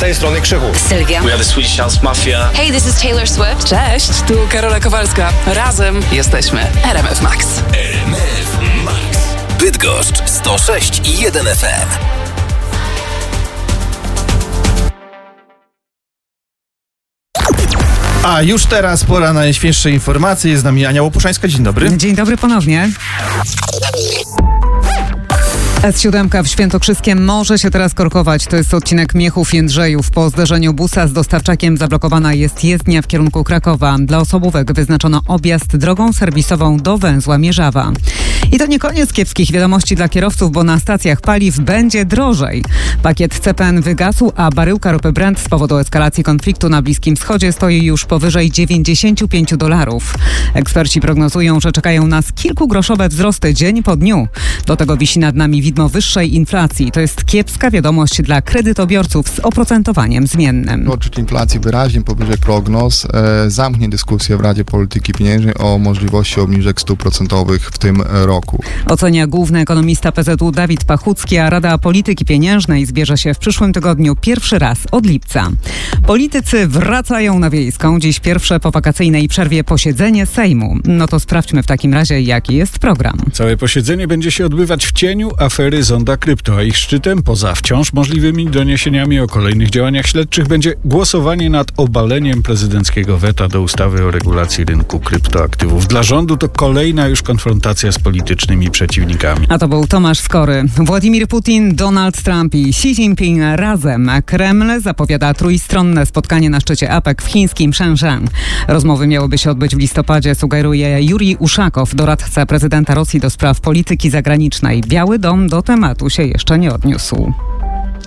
tej strony Krzychu. Sylwia. We are the Swedish House Mafia. Hey, this is Taylor Swift. Cześć, tu Karola Kowalska. Razem jesteśmy RMF Max. RMF Max. Bydgoszcz 106,1 FM. A już teraz pora na najświeższe informacje. Jest z nami Ania Łopuszańska. Dzień dobry. Dzień dobry ponownie. S7 w Świętokrzyskiem może się teraz korkować. To jest odcinek Miechów-Jędrzejów. Po zdarzeniu busa z dostawczakiem zablokowana jest jezdnia w kierunku Krakowa. Dla osobówek wyznaczono objazd drogą serwisową do węzła Mierzawa. I to nie koniec kiepskich wiadomości dla kierowców, bo na stacjach paliw będzie drożej. Pakiet CPN wygasł, a baryłka ropy Brent z powodu eskalacji konfliktu na Bliskim Wschodzie stoi już powyżej $95. Eksperci prognozują, że czekają nas kilkugroszowe wzrosty dzień po dniu. Do tego wisi nad nami widmo wyższej inflacji. To jest kiepska wiadomość dla kredytobiorców z oprocentowaniem zmiennym. Odczyt inflacji wyraźnie powyżej prognoz zamknie dyskusję w Radzie Polityki Pieniężnej o możliwości obniżek stóp procentowych w tym roku. Ocenia główny ekonomista PZU Dawid Pachucki, a Rada Polityki Pieniężnej zbierze się w przyszłym tygodniu pierwszy raz od lipca. Politycy wracają na Wiejską. Dziś pierwsze po wakacyjnej przerwie posiedzenie Sejmu. No to sprawdźmy w takim razie, jaki jest program. Całe posiedzenie będzie się odbywać w cieniu afery Zonda Krypto, a ich szczytem, poza wciąż możliwymi doniesieniami o kolejnych działaniach śledczych, będzie głosowanie nad obaleniem prezydenckiego weta do ustawy o regulacji rynku kryptoaktywów. Dla rządu to kolejna już konfrontacja z politycznymi przeciwnikami. A to był Tomasz Skory. Władimir Putin, Donald Trump i Xi Jinping razem. Kreml zapowiada trójstronne spotkanie na szczycie APEC w chińskim Shenzhen. Rozmowy miałyby się odbyć w listopadzie, sugeruje Jurij Uszakow, doradca prezydenta Rosji do spraw polityki zagranicznej. Biały Dom do tematu się jeszcze nie odniósł.